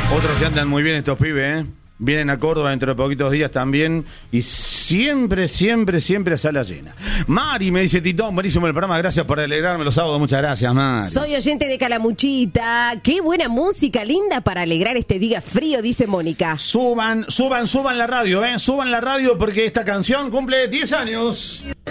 Otros que andan muy bien estos pibes, ¿eh? Vienen a Córdoba dentro de poquitos días también. Y siempre a sala llena. Mari me dice: Titón, buenísimo el programa, gracias por alegrarme los sábados. Muchas gracias, Mari. Soy oyente de Calamuchita. Qué buena música, linda para alegrar este día frío, dice Mónica. Suban la radio, suban la radio porque esta canción cumple 10 años.